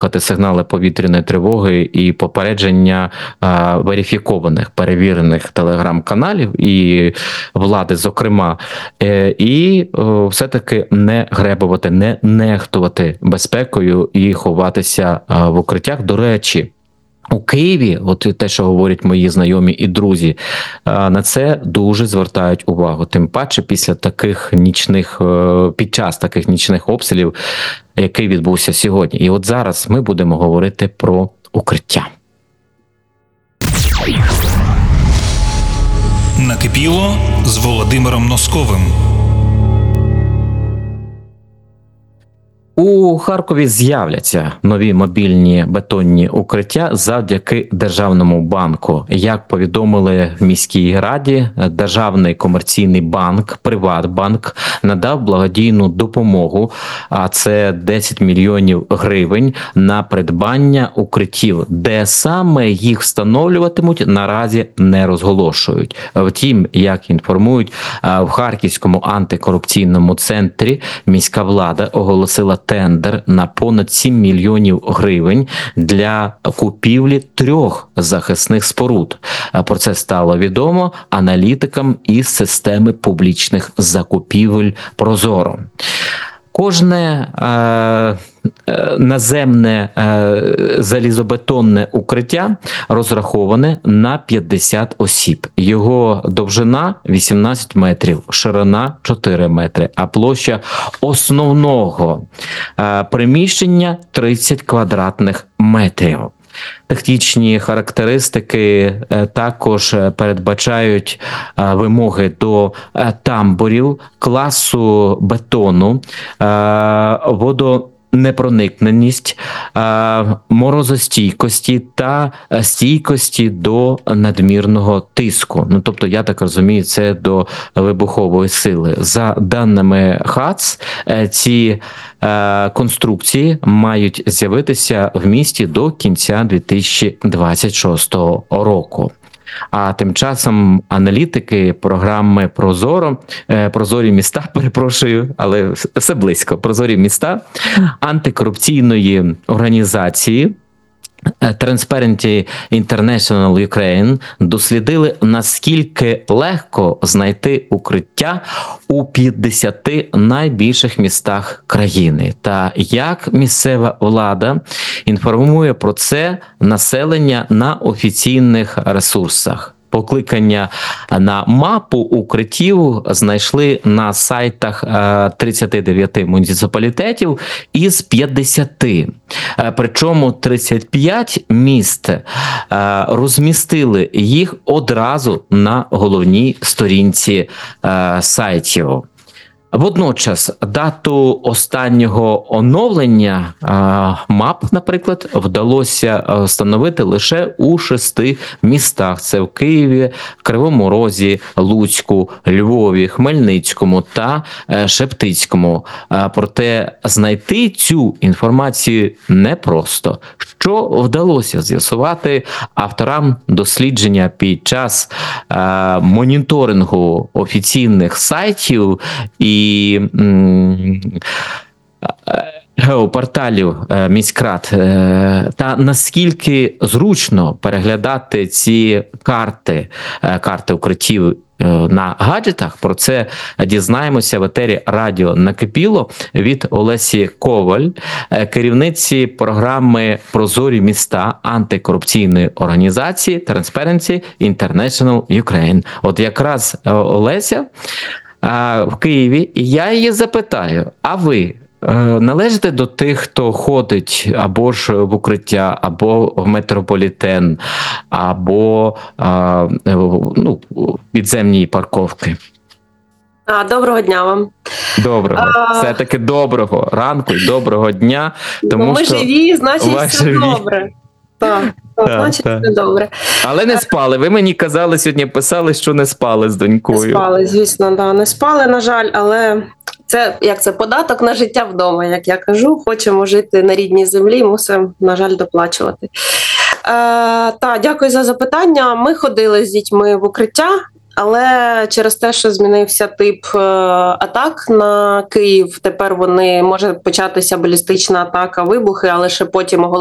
слухати сигнали повітряної тривоги і попередження верифікованих, перевірених телеграм-каналів і влади, зокрема, і все-таки не гребувати, не нехтувати безпекою і ховатися в укриттях. До речі, у Києві, от те, що говорять мої знайомі і друзі, на це дуже звертають увагу. Тим паче після таких нічних, під час таких нічних обстрілів, який відбувся сьогодні. І от зараз ми будемо говорити про укриття. Накипіло з Володимиром Носковим. У Харкові з'являться нові мобільні бетонні укриття завдяки Державному банку. Як повідомили в міській раді, Державний комерційний банк, Приватбанк, надав благодійну допомогу, а це 10 мільйонів гривень на придбання укриттів. Де саме їх встановлюватимуть, наразі не розголошують. Втім, як інформують, в Харківському антикорупційному центрі міська влада оголосила тендер на понад 7 мільйонів гривень для купівлі 3 захисних споруд. Про це стало відомо аналітикам із системи публічних закупівель «Прозоро». Кожне наземне залізобетонне укриття розраховане на 50 осіб. Його довжина 18 метрів, ширина 4 метри, а площа основного приміщення 30 квадратних метрів. Технічні характеристики також передбачають вимоги до тамбурів, класу бетону, водонепроникненість, морозостійкості та стійкості до надмірного тиску. Ну, тобто, я так розумію, це до вибухової сили. За даними ХАЦ, ці конструкції мають з'явитися в місті до кінця 2026 року. А тим часом аналітики програми «Прозорі міста», перепрошую, але все близько, «Прозорі міста» антикорупційної організації Transparency International Ukraine дослідили, наскільки легко знайти укриття у 50 найбільших містах країни, та як місцева влада інформує про це населення на офіційних ресурсах. Покликання на мапу укриттів знайшли на сайтах 39 муніципалітетів із 50. Причому 35 міст розмістили їх одразу на головній сторінці сайтів. Водночас дату останнього оновлення мап, наприклад, вдалося встановити лише у 6 містах. Це в Києві, Кривому Розі, Луцьку, Львові, Хмельницькому та Шептицькому. Проте знайти цю інформацію непросто. Що вдалося з'ясувати авторам дослідження під час моніторингу офіційних сайтів і геопорталів міськрад, та наскільки зручно переглядати ці карти укриттів на гаджетах, про це дізнаємося в етері радіо «Накипіло» від Олесі Коваль, керівниці програми «Прозорі міста» антикорупційної організації Transparency International Ukraine. От якраз Олеся в Києві, і я її запитаю, а ви належите до тих, хто ходить або ж в укриття, або в метрополітен, або підземні парковки? Доброго дня вам. Доброго. Все-таки доброго ранку і доброго дня. Тому ми що живі, значить все добре. Так, значить все добре. Але не спали. Ви мені казали, сьогодні писали, що не спали з донькою. Не спали, звісно, да. Не спали, на жаль, але це податок на життя вдома, як я кажу. Хочемо жити на рідній землі, мусимо, на жаль, доплачувати. Дякую за запитання. Ми ходили з дітьми в укриття, але через те, що змінився тип атак на Київ, тепер може початися балістична атака, вибухи, але ще потім